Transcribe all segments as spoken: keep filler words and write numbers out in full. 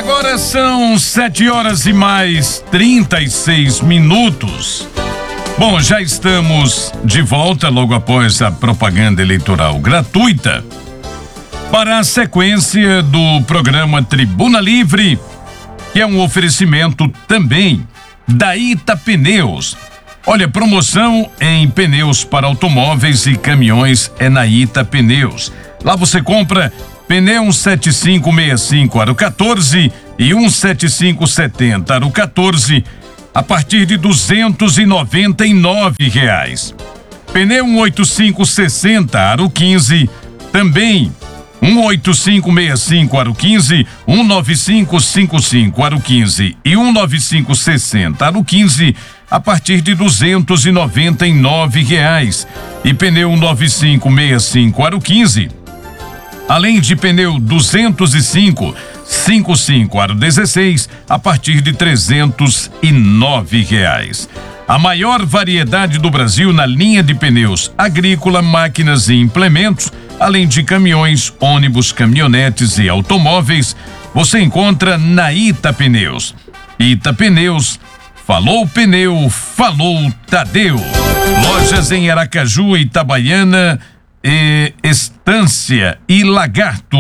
Agora são sete horas e mais trinta e seis minutos. Bom, já estamos de volta logo após a propaganda eleitoral gratuita para a sequência do programa Tribuna Livre, que é um oferecimento também da Ita Pneus. Olha, promoção em pneus para automóveis e caminhões é na Ita Pneus. Lá você compra pneu um sete cinco seis cinco aro quatorze e um sete cinco setenta aro quatorze a partir de duzentos e noventa e nove reais. Pneu um oito cinco sessenta aro quinze, também um oito cinco seis cinco aro quinze, um nove cinco cinco cinco aro quinze e um nove cinco sessenta aro quinze a partir de duzentos e noventa e nove reais. E pneu nove cinco seis cinco aro quinze, além de pneu duzentos e cinco cinquenta e cinco aro dezesseis a partir de trezentos e nove reais. A maior variedade do Brasil na linha de pneus agrícola, máquinas e implementos, além de caminhões, ônibus, caminhonetes e automóveis, você encontra na Ita Pneus. Ita Pneus, falou pneu, falou Tadeu. Lojas em Aracaju, Itabaiana, e Estância e Lagarto.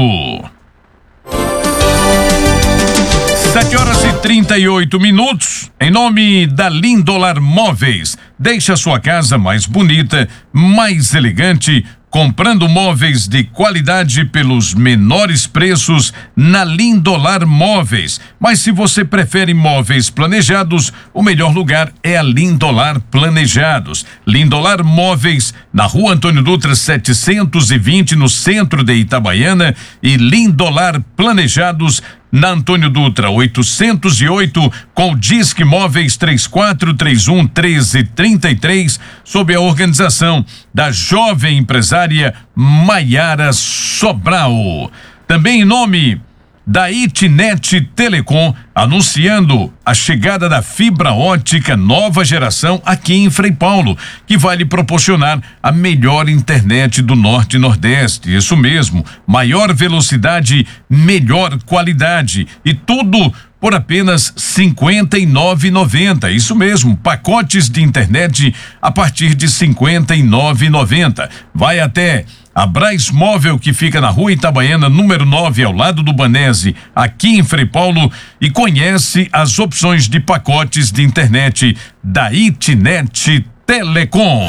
Sete horas e trinta e oito minutos. Em nome da Lindolar Móveis, deixa a sua casa mais bonita, mais elegante, comprando móveis de qualidade pelos menores preços na Lindolar Móveis. Mas se você prefere móveis planejados, o melhor lugar é a Lindolar Planejados. Lindolar Móveis, na Rua Antônio Dutra setecentos e vinte, no centro de Itabaiana, e Lindolar Planejados na Antônio Dutra oitocentos e oito, com Disque Móveis três quatro três um um três três três, sob a organização da jovem empresária Maiara Sobral. Também em nome da Itnet Telecom, anunciando a chegada da fibra ótica nova geração aqui em Frei Paulo, que vai lhe proporcionar a melhor internet do Norte e Nordeste. Isso mesmo, maior velocidade, melhor qualidade e tudo por apenas cinquenta e nove reais e noventa centavos. Isso mesmo, pacotes de internet a partir de cinquenta e nove reais e noventa centavos. Vai até a Braz Móvel, que fica na Rua Itabaiana, número nove, ao lado do Banese, aqui em Frei Paulo, e conhece as opções de pacotes de internet da Itnet Telecom.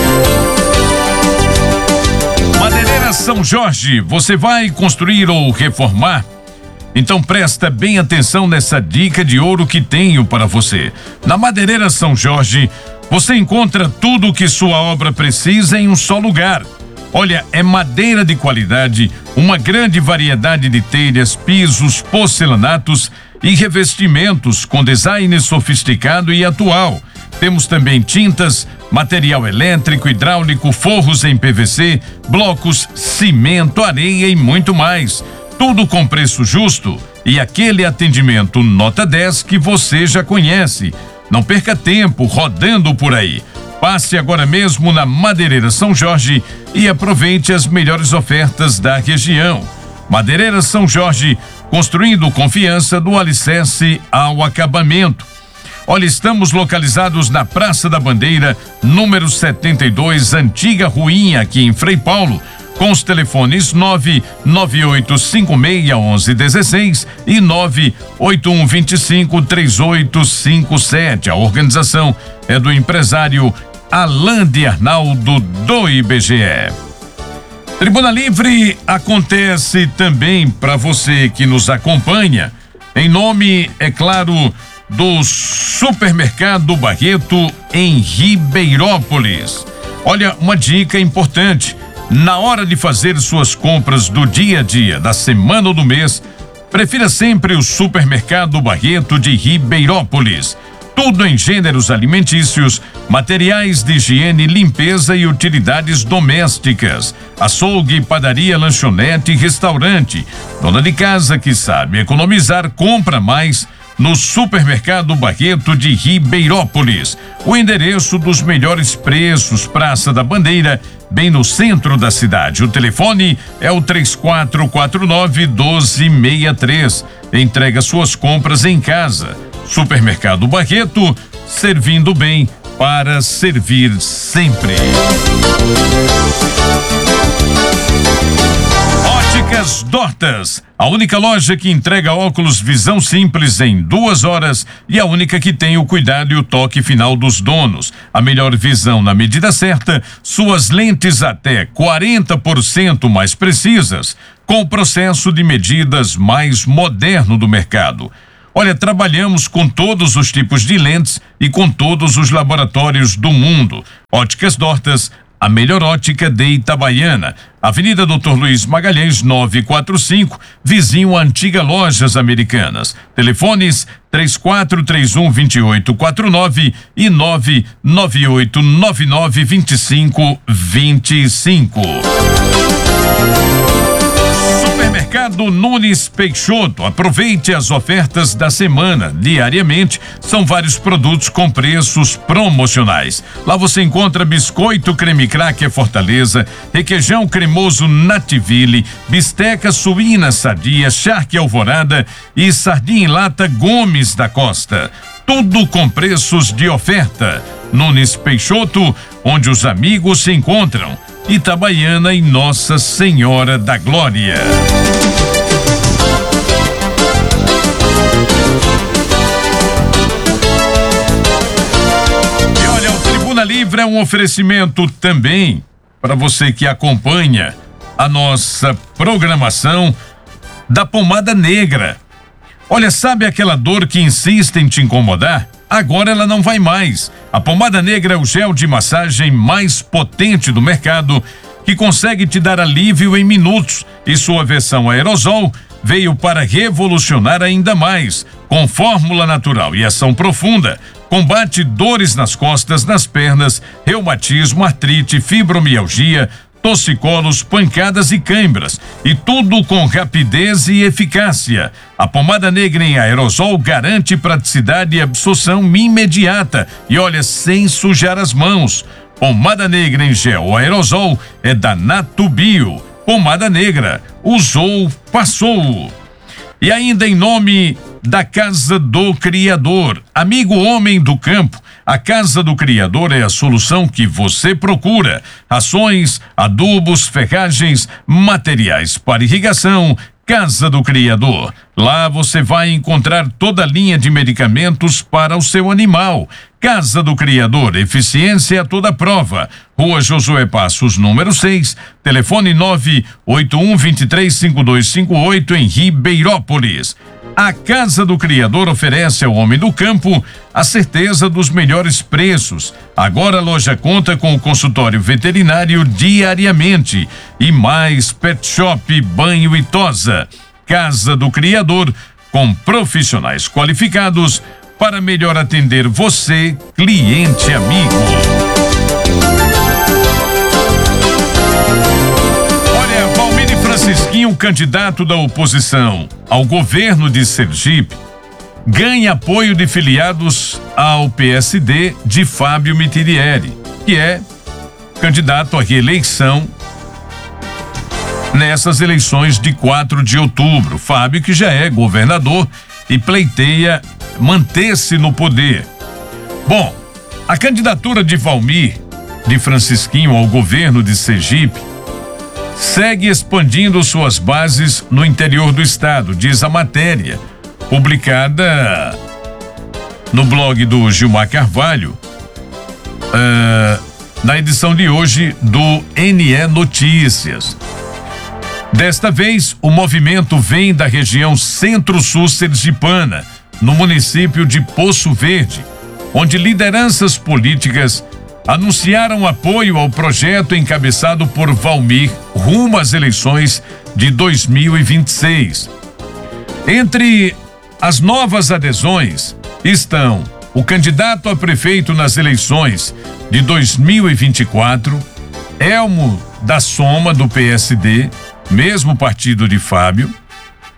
Madeireira São Jorge, você vai construir ou reformar? Então presta bem atenção nessa dica de ouro que tenho para você. Na Madeireira São Jorge, você encontra tudo o que sua obra precisa em um só lugar. Olha, é madeira de qualidade, uma grande variedade de telhas, pisos, porcelanatos e revestimentos com design sofisticado e atual. Temos também tintas, material elétrico, hidráulico, forros em P V C, blocos, cimento, areia e muito mais. Tudo com preço justo e aquele atendimento nota dez que você já conhece. Não perca tempo rodando por aí. Passe agora mesmo na Madeireira São Jorge e aproveite as melhores ofertas da região. Madeireira São Jorge, construindo confiança do alicerce ao acabamento. Olha, estamos localizados na Praça da Bandeira, número setenta e dois, Antiga Ruinha, aqui em Frei Paulo, com os telefones nove nove oito cinco seis um um um seis e nove oito um dois cinco três oito cinco sete. A organização é do empresário Alain de Arnaldo, do I B G E. Tribuna Livre acontece também para você que nos acompanha, em nome, é claro, do Supermercado Barreto, em Ribeirópolis. Olha, uma dica importante: na hora de fazer suas compras do dia a dia, da semana ou do mês, prefira sempre o Supermercado Barreto de Ribeirópolis. Tudo em gêneros alimentícios, materiais de higiene, limpeza e utilidades domésticas. Açougue, padaria, lanchonete e restaurante. Dona de casa que sabe economizar, compra mais. no Supermercado Barreto de Ribeirópolis. O endereço dos melhores preços, Praça da Bandeira, bem no centro da cidade. O telefone é o três quatro quatro nove, um dois seis três. Entrega suas compras em casa. Supermercado Barreto, servindo bem para servir sempre. Óticas Dortas, a única loja que entrega óculos visão simples em duas horas e a única que tem o cuidado e o toque final dos donos. A melhor visão na medida certa, suas lentes até quarenta por cento mais precisas, com o processo de medidas mais moderno do mercado. Olha, trabalhamos com todos os tipos de lentes e com todos os laboratórios do mundo. Óticas Dortas, a melhor ótica de Itabaiana. Avenida doutor Luiz Magalhães, novecentos e quarenta e cinco, vizinho à antiga Lojas Americanas. Telefones três quatro três um, dois oito quatro nove e nove nove oito nove nove dois cinco dois cinco. Supermercado Nunes Peixoto, aproveite as ofertas da semana. Diariamente, são vários produtos com preços promocionais. Lá você encontra biscoito creme cracker Fortaleza, requeijão cremoso Nativille, bisteca suína sadia Charque Alvorada e sardinha em lata Gomes da Costa. Tudo com preços de oferta. Nunes Peixoto, onde os amigos se encontram. Itabaiana e Nossa Senhora da Glória. E olha, o Tribuna Livre é um oferecimento também para você que acompanha a nossa programação da Pomada Negra. Olha, sabe aquela dor que insiste em te incomodar? Agora ela não vai mais. A Pomada Negra é o gel de massagem mais potente do mercado, que consegue te dar alívio em minutos, e sua versão aerosol veio para revolucionar ainda mais. Com fórmula natural e ação profunda, combate dores nas costas, nas pernas, reumatismo, artrite, fibromialgia, torcicolos, pancadas e cãibras, e tudo com rapidez e eficácia. A Pomada Negra em aerosol garante praticidade e absorção imediata e olha, sem sujar as mãos. Pomada Negra em gel ou aerosol é da Natubio. Pomada Negra, usou, passou. E ainda em nome da Casa do Criador, amigo homem do campo, a Casa do Criador é a solução que você procura. Rações, adubos, ferragens, materiais para irrigação. Casa do Criador. Lá você vai encontrar toda a linha de medicamentos para o seu animal. Casa do Criador, eficiência a toda prova. Rua Josué Passos, número seis, telefone nove oito um, dois três cinco dois cinco oito em Ribeirópolis. A Casa do Criador oferece ao homem do campo a certeza dos melhores preços. Agora a loja conta com o consultório veterinário diariamente e mais pet shop, banho e tosa. Casa do Criador, com profissionais qualificados para melhor atender você, cliente amigo. Olha, Valmir Francisquinho, candidato da oposição ao governo de Sergipe, ganha apoio de filiados ao P S D de Fábio Mitirieri, que é candidato à reeleição nessas eleições de quatro de outubro. Fábio, que já é governador e pleiteia manter-se no poder. Bom, a candidatura de Valmir de Francisquinho ao governo de Sergipe segue expandindo suas bases no interior do estado, diz a matéria, publicada no blog do Gilmar Carvalho, uh, na edição de hoje do N E Notícias. Desta vez, o movimento vem da região Centro-Sul sergipana, no município de Poço Verde, onde lideranças políticas anunciaram apoio ao projeto encabeçado por Valmir rumo às eleições de dois mil e vinte e seis. Entre as novas adesões estão o candidato a prefeito nas eleições de dois mil e vinte e quatro, Elmo da Soma, do P S D, mesmo partido de Fábio,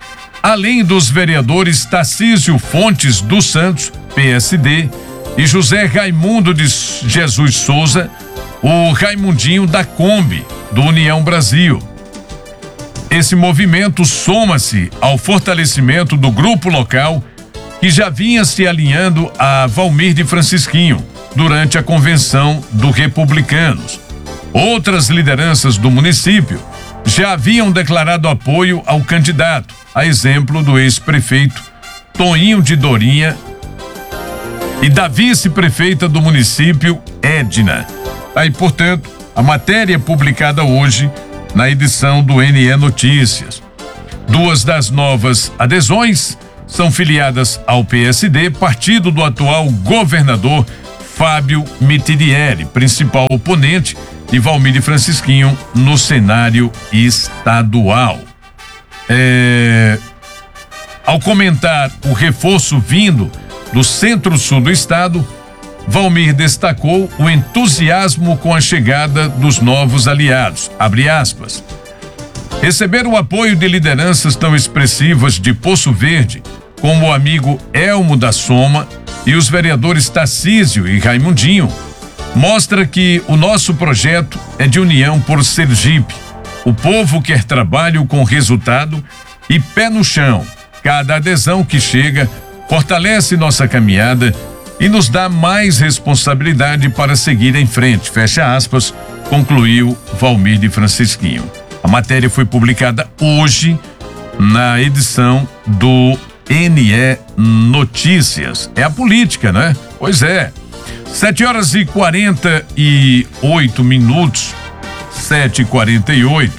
além dos vereadores Tarcísio Fontes dos Santos, P S D, e José Raimundo de Jesus Souza, o Raimundinho da Kombi, do União Brasil. Esse movimento soma-se ao fortalecimento do grupo local que já vinha se alinhando a Valmir de Francisquinho durante a convenção do Republicanos. Outras lideranças do município já haviam declarado apoio ao candidato, a exemplo do ex-prefeito Toninho de Dorinha e da vice-prefeita do município, Edna. Aí, portanto, a matéria publicada hoje na edição do N E Notícias. Duas das novas adesões são filiadas ao P S D, partido do atual governador Fábio Mitidieri, principal oponente de Valmir de Francisquinho no cenário estadual. É, ao comentar o reforço vindo do centro-sul do estado, Valmir destacou o entusiasmo com a chegada dos novos aliados. Abre aspas. Receber o apoio de lideranças tão expressivas de Poço Verde, como o amigo Elmo da Soma e os vereadores Tarcísio e Raimundinho, mostra que o nosso projeto é de união por Sergipe. O povo quer trabalho com resultado e pé no chão. Cada adesão que chega fortalece nossa caminhada e nos dá mais responsabilidade para seguir em frente. Fecha aspas, concluiu Valmir de Francisquinho. A matéria foi publicada hoje na edição do N E Notícias. É a política, né? Pois é. Sete horas e quarenta e oito minutos. Sete e quarenta e oito.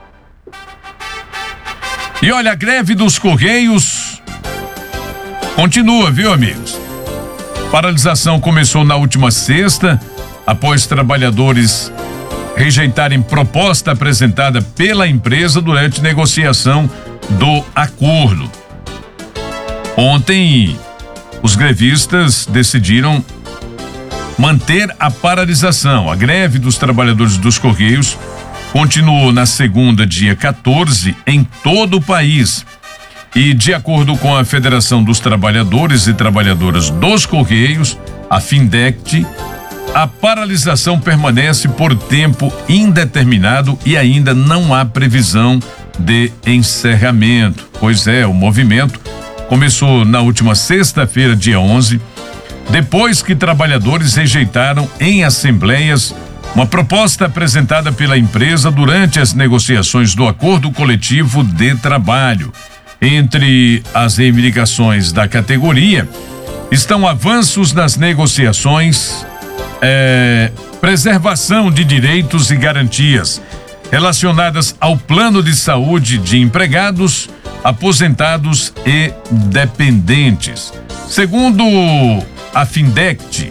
E olha, a greve dos Correios continua, viu, amigos? Paralisação começou na última sexta, após trabalhadores rejeitarem proposta apresentada pela empresa durante negociação do acordo. Ontem, os grevistas decidiram manter a paralisação. A greve dos trabalhadores dos Correios continuou na segunda, dia quatorze, em todo o país. E, de acordo com a Federação dos Trabalhadores e Trabalhadoras dos Correios, a Findect, a paralisação permanece por tempo indeterminado e ainda não há previsão de encerramento. Pois é, o movimento começou na última sexta-feira, dia onze, depois que trabalhadores rejeitaram em assembleias uma proposta apresentada pela empresa durante as negociações do acordo coletivo de trabalho. Entre as reivindicações da categoria estão avanços nas negociações, é, preservação de direitos e garantias relacionadas ao plano de saúde de empregados, aposentados e dependentes. Segundo a Findect,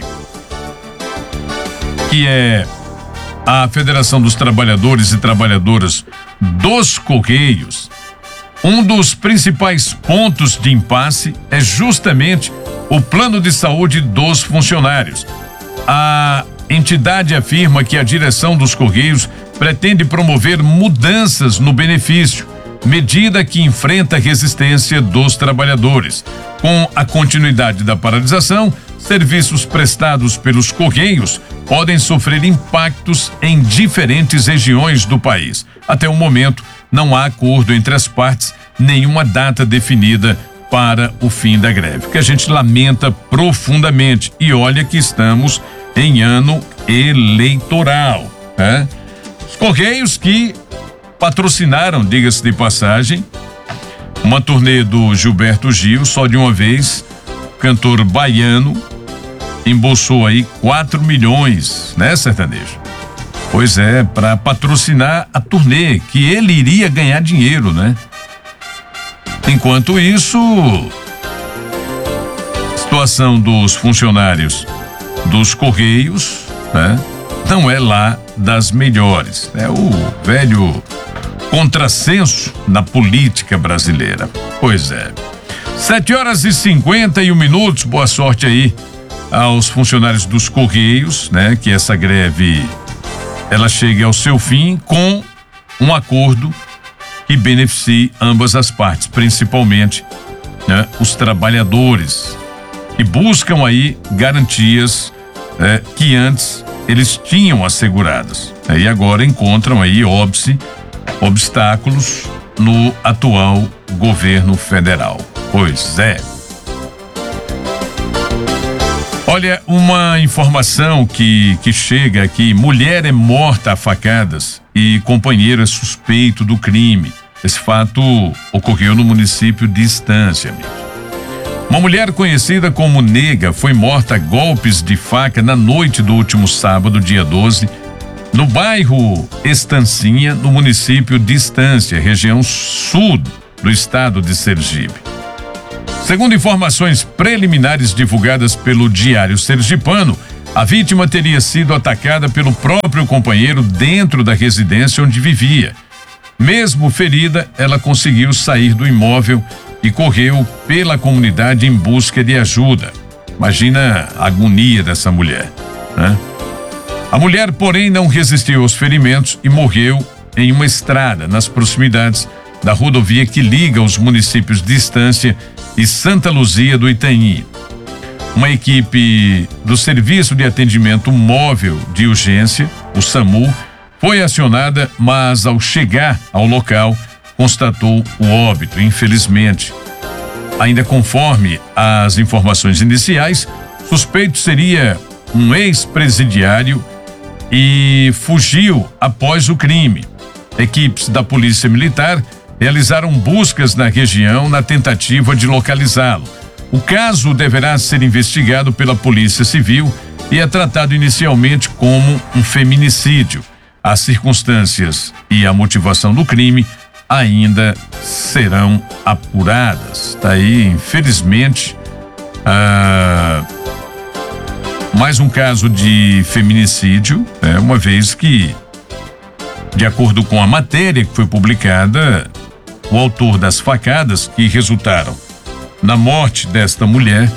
que é a Federação dos Trabalhadores e Trabalhadoras dos Correios, um dos principais pontos de impasse é justamente o plano de saúde dos funcionários. A entidade afirma que a direção dos Correios pretende promover mudanças no benefício, medida que enfrenta a resistência dos trabalhadores. Com a continuidade da paralisação, serviços prestados pelos Correios podem sofrer impactos em diferentes regiões do país. Até o momento, não há acordo entre as partes, nenhuma data definida para o fim da greve, que a gente lamenta profundamente. E olha que estamos em ano eleitoral, né? Os Correios que patrocinaram, diga-se de passagem, uma turnê do Gilberto Gil, só de uma vez, cantor baiano, embolsou aí quatro milhões, né, sertanejo? Pois é, para patrocinar a turnê, que ele iria ganhar dinheiro, né? Enquanto isso, a situação dos funcionários dos Correios, né, não é lá das melhores. É o velho contrassenso na política brasileira. Pois é. Sete horas e cinquenta e um minutos. Boa sorte aí aos funcionários dos Correios, né? Que essa greve ela chegue ao seu fim com um acordo que beneficie ambas as partes, principalmente, né, os trabalhadores que buscam aí garantias é, que antes eles tinham asseguradas, né, e agora encontram aí óbice, obstáculos no atual governo federal. Pois é. Olha, uma informação que, que chega aqui: mulher é morta a facadas e companheiro é suspeito do crime. Esse fato ocorreu no município de Estância, amigo. Uma mulher conhecida como Nega foi morta a golpes de faca na noite do último sábado, dia doze, no bairro Estancinha, no município de Estância, região sul do estado de Sergipe. Segundo informações preliminares divulgadas pelo Diário Sergipano, a vítima teria sido atacada pelo próprio companheiro dentro da residência onde vivia. Mesmo ferida, ela conseguiu sair do imóvel e correu pela comunidade em busca de ajuda. Imagina a agonia dessa mulher, né? A mulher, porém, não resistiu aos ferimentos e morreu em uma estrada nas proximidades da rodovia que liga os municípios de Estância e Santa Luzia do Itanhi. Uma equipe do Serviço de Atendimento Móvel de Urgência, o SAMU, foi acionada, mas ao chegar ao local, constatou o óbito, infelizmente. Ainda conforme as informações iniciais, suspeito seria um ex-presidiário e fugiu após o crime. Equipes da Polícia Militar realizaram buscas na região na tentativa de localizá-lo. O caso deverá ser investigado pela Polícia Civil e é tratado inicialmente como um feminicídio. As circunstâncias e a motivação do crime ainda serão apuradas. Tá aí, infelizmente, ah, mais um caso de feminicídio, né, uma vez que, de acordo com a matéria que foi publicada, o autor das facadas que resultaram na morte desta mulher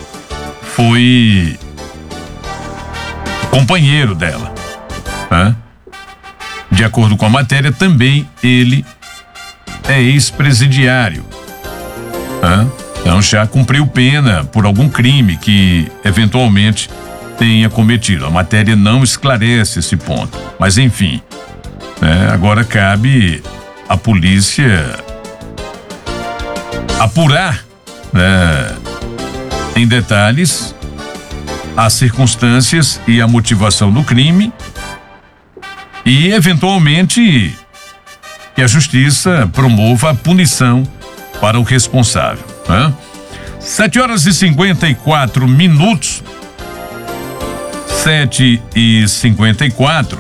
foi companheiro dela, né? De acordo com a matéria, também ele é ex-presidiário, né? Então já cumpriu pena por algum crime que eventualmente tenha cometido. A matéria não esclarece esse ponto, mas enfim, né? Agora cabe a polícia apurar, né, em detalhes as circunstâncias e a motivação do crime e, eventualmente, que a justiça promova a punição para o responsável, né? Sete horas e cinquenta e quatro minutos. Sete e cinquenta e quatro.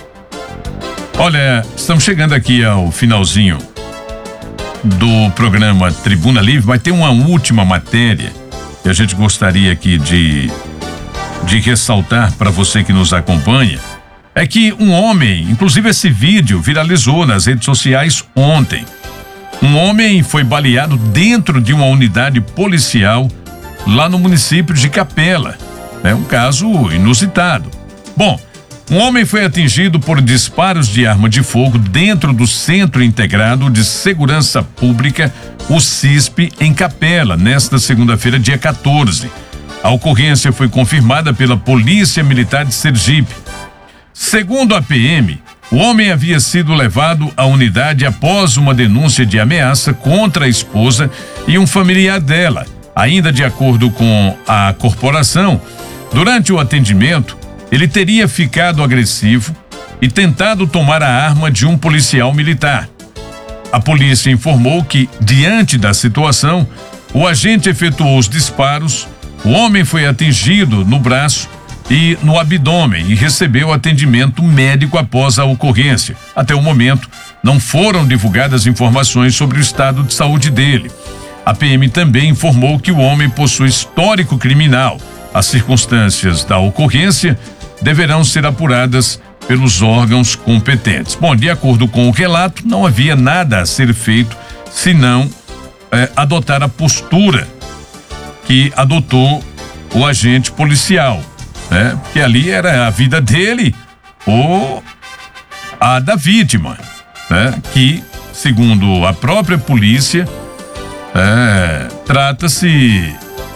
Olha, estamos chegando aqui ao finalzinho do programa Tribuna Livre. Vai ter uma última matéria que a gente gostaria aqui de, de ressaltar para você que nos acompanha. É que um homem, inclusive esse vídeo viralizou nas redes sociais ontem. Um homem foi baleado dentro de uma unidade policial lá no município de Capela. É um caso inusitado. Bom, um homem foi atingido por disparos de arma de fogo dentro do Centro Integrado de Segurança Pública, o CISP, em Capela, nesta segunda-feira, dia quatorze. A ocorrência foi confirmada pela Polícia Militar de Sergipe. Segundo a P M, o homem havia sido levado à unidade após uma denúncia de ameaça contra a esposa e um familiar dela. Ainda de acordo com a corporação, durante o atendimento, ele teria ficado agressivo e tentado tomar a arma de um policial militar. A polícia informou que, diante da situação, o agente efetuou os disparos, o homem foi atingido no braço e no abdômen e recebeu atendimento médico após a ocorrência. Até o momento, não foram divulgadas informações sobre o estado de saúde dele. A P M também informou que o homem possui histórico criminal. As circunstâncias da ocorrência deverão ser apuradas pelos órgãos competentes. Bom, de acordo com o relato, não havia nada a ser feito senão eh, adotar a postura que adotou o agente policial, né? Porque ali era a vida dele ou a da vítima, né? Que segundo a própria polícia, é, trata-se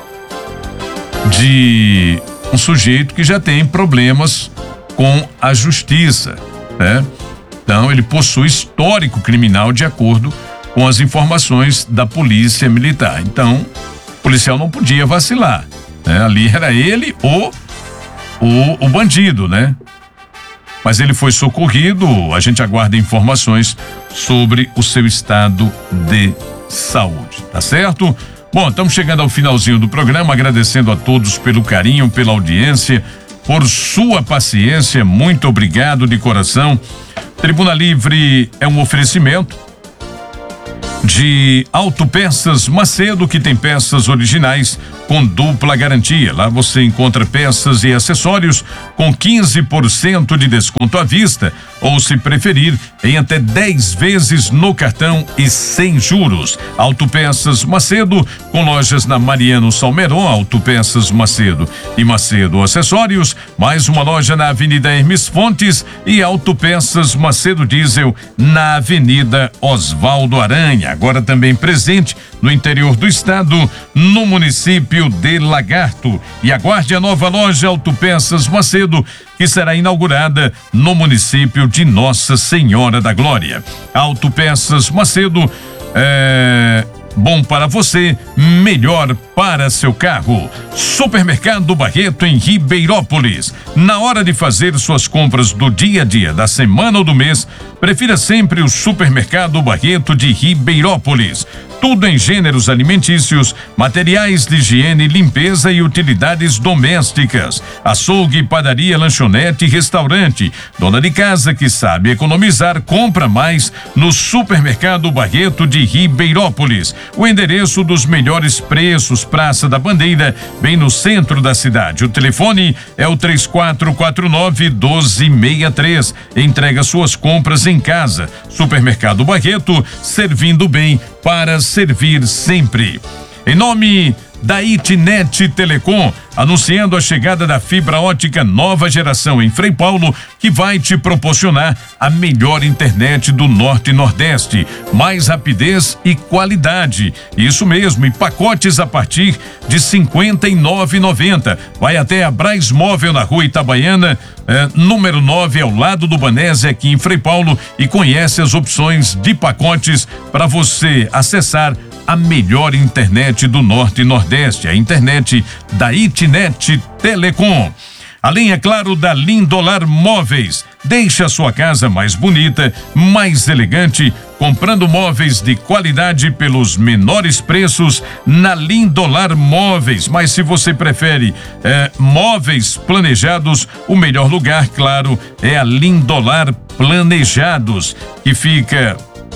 de um sujeito que já tem problemas com a justiça, né? Então ele possui histórico criminal de acordo com as informações da polícia militar. Então o policial não podia vacilar, né? Ali era ele ou o, o bandido, né? Mas ele foi socorrido, a gente aguarda informações sobre o seu estado de saúde, tá certo? Bom, estamos chegando ao finalzinho do programa, agradecendo a todos pelo carinho, pela audiência, por sua paciência, muito obrigado de coração. Tribuna Livre é um oferecimento de Autopeças Macedo, que tem peças originais com dupla garantia. Lá você encontra peças e acessórios com quinze por cento de desconto à vista, ou se preferir, em até dez vezes no cartão e sem juros. Autopeças Macedo, com lojas na Mariano Salmeron, Autopeças Macedo e Macedo Acessórios, mais uma loja na Avenida Hermes Fontes e Autopeças Macedo Diesel na Avenida Oswaldo Aranha. Agora também presente no interior do estado, no município de Lagarto. E aguarde a nova loja Autopeças Macedo, que será inaugurada no município de Nossa Senhora da Glória. Autopeças Macedo, é bom para você, melhor para seu carro. Supermercado Barreto em Ribeirópolis. Na hora de fazer suas compras do dia a dia, da semana ou do mês, prefira sempre o Supermercado Barreto de Ribeirópolis. Tudo em gêneros alimentícios, materiais de higiene, limpeza e utilidades domésticas. Açougue, padaria, lanchonete e restaurante. Dona de casa que sabe economizar, compra mais no Supermercado Barreto de Ribeirópolis. O endereço dos melhores preços, Praça da Bandeira, bem no centro da cidade. O telefone é o três quatro quatro nove, um dois seis três. Entrega suas compras em casa. Supermercado Barreto, servindo bem para servir sempre. Em nome da Itnet Telecom, anunciando a chegada da fibra ótica nova geração em Frei Paulo, que vai te proporcionar a melhor internet do Norte e Nordeste, mais rapidez e qualidade. Isso mesmo, e pacotes a partir de cinquenta e nove reais e noventa centavos. Vai até a Braz Móvel na Rua Itabaiana, eh, número nove, ao lado do Banese, aqui em Frei Paulo, e conhece as opções de pacotes para você acessar a melhor internet do Norte e Nordeste, a internet da Itnet Telecom. Além, é claro, da Lindolar Móveis. Deixa a sua casa mais bonita, mais elegante, comprando móveis de qualidade pelos menores preços na Lindolar Móveis. Mas se você prefere eh, móveis planejados, o melhor lugar, claro, é a Lindolar Planejados, que fica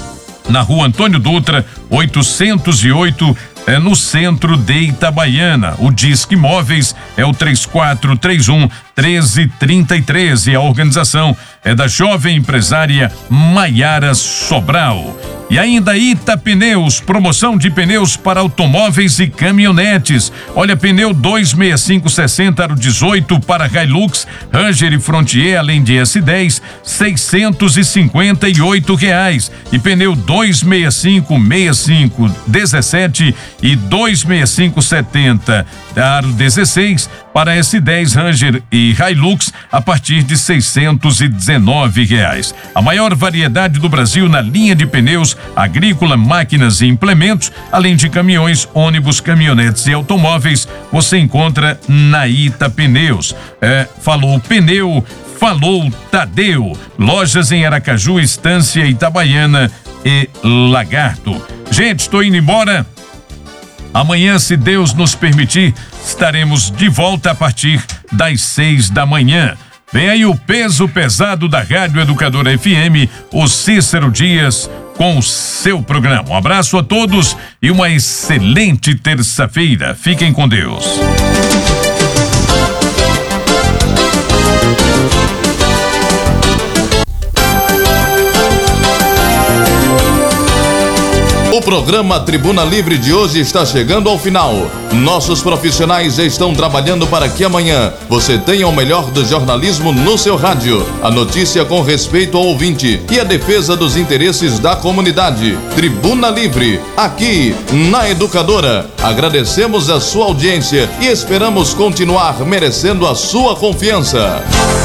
na Rua Antônio Dutra, oitocentos e oito, é no centro de Itabaiana. O Disque Móveis é o três quatro três um, um três três três e a organização é da jovem empresária Maiara Sobral. E ainda Ita Pneus, promoção de pneus para automóveis e caminhonetes. Olha, pneu dois seis cinco sessenta aro dezoito para Hilux, Ranger e Frontier, além de S dez, seiscentos e cinquenta e oito reais. E pneu dois seis cinco seis cinco dezessete e dois seis cinco setenta aro dezesseis para S dez, Ranger e Hilux a partir de seiscentos e dezenove reais. A maior variedade do Brasil na linha de pneus agrícola, máquinas e implementos, além de caminhões, ônibus, caminhonetes e automóveis, você encontra na Ita Pneus. É, falou pneu, falou Tadeu. Lojas em Aracaju, Estância, Itabaiana e Lagarto. Gente, estou indo embora. Amanhã, se Deus nos permitir, estaremos de volta a partir das seis da manhã. Vem aí o peso pesado da Rádio Educadora F M, o Cícero Dias, com o seu programa. Um abraço a todos e uma excelente terça-feira. Fiquem com Deus. O programa Tribuna Livre de hoje está chegando ao final. Nossos profissionais estão trabalhando para que amanhã você tenha o melhor do jornalismo no seu rádio. A notícia com respeito ao ouvinte e a defesa dos interesses da comunidade. Tribuna Livre, aqui na Educadora. Agradecemos a sua audiência e esperamos continuar merecendo a sua confiança.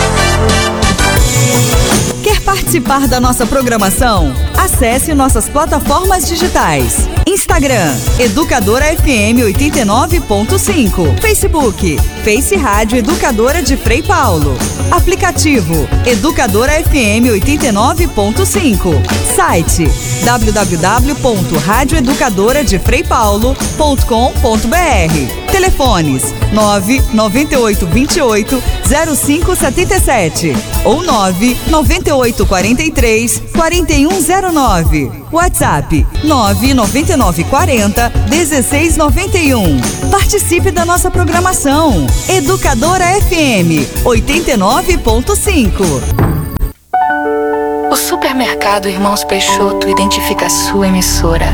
Quer participar da nossa programação? Acesse nossas plataformas digitais. Instagram, Educadora F M oitenta e nove ponto cinco. Facebook, Face Rádio Educadora de Frei Paulo. Aplicativo, Educadora F M oitenta e nove ponto cinco. Site, w w w ponto rádio educadora de frei paulo ponto com ponto b r. Telefones nove nove oito dois oito zero cinco sete sete ou nove nove oito quatro três quatro um zero nove. WhatsApp nove nove nove quatro zero um seis nove um. Participe da nossa programação. Educadora F M oitenta e nove ponto cinco. O Supermercado Irmãos Peixoto identifica a sua emissora